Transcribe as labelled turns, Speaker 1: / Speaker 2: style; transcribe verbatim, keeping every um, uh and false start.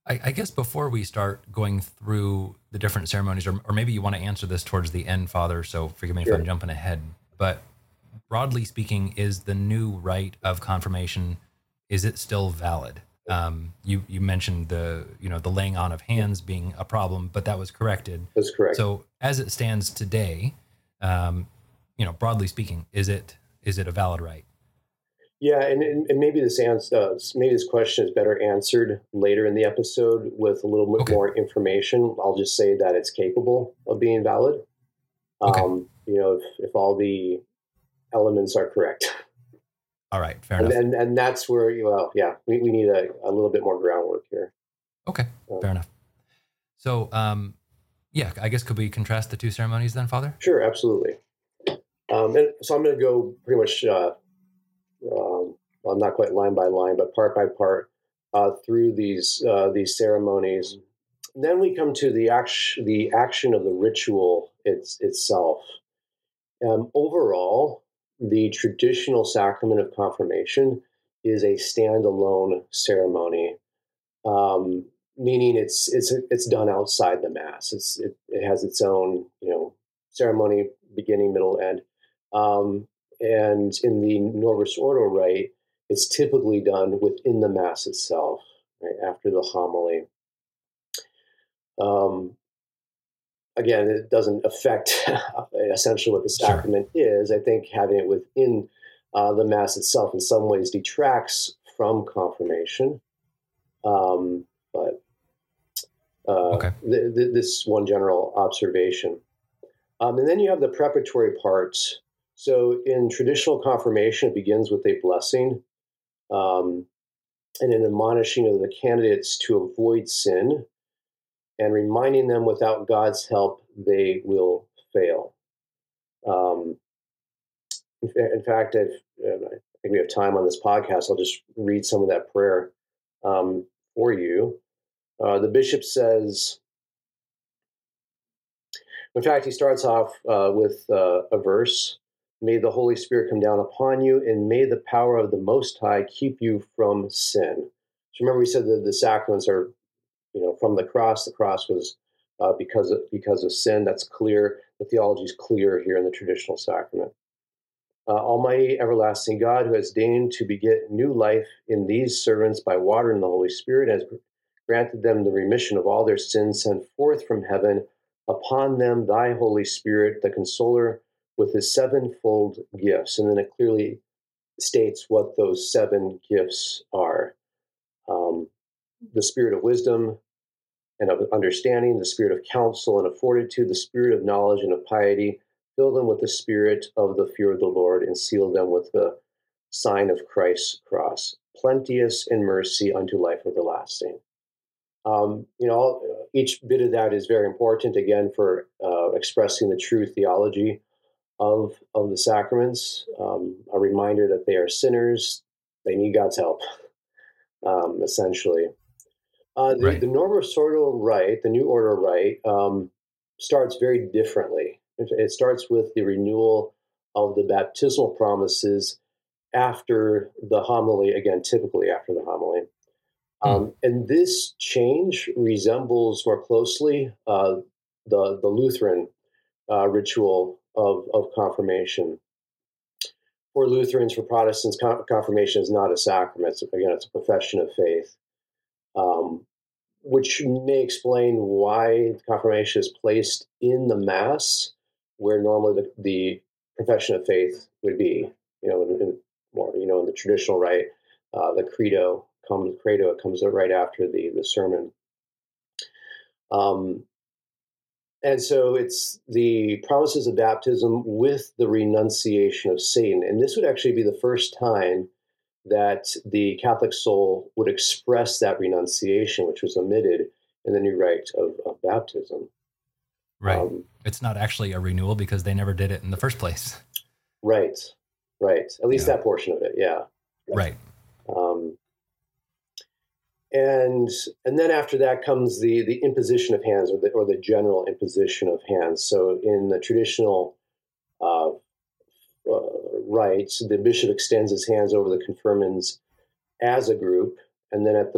Speaker 1: I, I guess before we start going through the different ceremonies, or, or maybe you want to answer this towards the end, Father, so forgive me if I'm
Speaker 2: Sure.
Speaker 1: jumping ahead, but broadly speaking, is the new rite of confirmation, is it still valid? Um, you, you mentioned the, you know, the laying on of hands being a problem, but that was corrected.
Speaker 2: That's correct.
Speaker 1: So as it stands today, um, you know, broadly speaking, is it, is it a valid rite?
Speaker 2: Yeah, and, and, and maybe this answer, uh, maybe this question is better answered later in the episode with a little bit
Speaker 1: Okay.
Speaker 2: more information. I'll just say that it's capable of being valid.
Speaker 1: Okay.
Speaker 2: Um, you know, if, if all the elements are correct.
Speaker 1: All right. Fair
Speaker 2: And
Speaker 1: enough.
Speaker 2: and, and that's where, well, yeah, we, we need a, a little bit more groundwork here.
Speaker 1: Okay.
Speaker 2: Um,
Speaker 1: Fair enough. So, um, yeah, I guess could we contrast the two ceremonies then, Father?
Speaker 2: sure, absolutely. Um, and so I'm going to go pretty much, uh, um, well, not quite line by line, but part by part uh, through these uh, these ceremonies. Then we come to the action, the action of the ritual it's, itself. Um, overall, the traditional sacrament of confirmation is a standalone ceremony, um, meaning it's it's it's done outside the mass. It's it, it has its own you know ceremony, beginning, middle, end. Um, and in the Novus Ordo rite, it's typically done within the mass itself, right after the homily. Um, Again, it doesn't affect essentially what the
Speaker 1: Sure.
Speaker 2: sacrament is. I think having it within uh, the mass itself in some ways detracts from confirmation. Um, but uh,
Speaker 1: Okay.
Speaker 2: th- th- this one general observation. Um, and then you have the preparatory parts. So in traditional confirmation, it begins with a blessing um, and an admonishing of the candidates to avoid sin and reminding them without God's help, they will fail. Um, in, fa- in fact, I've, uh, I think we have time on this podcast. I'll just read some of that prayer um, for you. Uh, the bishop says, in fact, he starts off uh, with uh, a verse. May the Holy Spirit come down upon you, and may the power of the Most High keep you from sin. So remember, we said that the sacraments are, you know, from the cross. The cross was uh, because of because of sin. That's clear. The theology is clear here in the traditional sacrament. Uh, Almighty everlasting God, who has deigned to beget new life in these servants by water and the Holy Spirit, has granted them the remission of all their sins, send forth from heaven upon them thy Holy Spirit, the consoler, with his sevenfold gifts. And then it clearly states what those seven gifts are. Um, the spirit of wisdom and of understanding, the spirit of counsel and of fortitude, the spirit of knowledge and of piety. Fill them with the spirit of the fear of the Lord and seal them with the sign of Christ's cross, plenteous in mercy unto life everlasting. Um, you know, each bit of that is very important, again, for uh, expressing the true theology of, of the sacraments. Um, a reminder that they are sinners, they need God's help, um, essentially. Uh, the,
Speaker 1: Right.
Speaker 2: the Novus Ordo rite, the New Order rite, um, starts very differently. It, it starts with the renewal of the baptismal promises after the homily, again, typically after the homily.
Speaker 1: Hmm.
Speaker 2: Um, and this change resembles more closely uh, the, the Lutheran uh, ritual of, of confirmation. For Lutherans, for Protestants, con- confirmation is not a sacrament. It's, again, it's a profession of faith. Um, which may explain why confirmation is placed in the Mass, where normally the, the profession of faith would be. You know, in, in more, you know, in the traditional rite, uh, the Credo comes. Credo comes right after the the sermon. Um, and so it's the promises of baptism with the renunciation of Satan, and this would actually be the first time that the Catholic soul would express that renunciation, which was omitted in the new rite of, of baptism.
Speaker 1: Right.
Speaker 2: Um,
Speaker 1: It's not actually a renewal because they never did it in the first place.
Speaker 2: right, right. At least
Speaker 1: Yeah.
Speaker 2: that portion of it, yeah.
Speaker 1: Right.
Speaker 2: Um, and and then after that comes the the imposition of hands, or the or the general imposition of hands. So in the traditional uh, uh, rites, the bishop extends his hands over the confirmants as a group, and then at the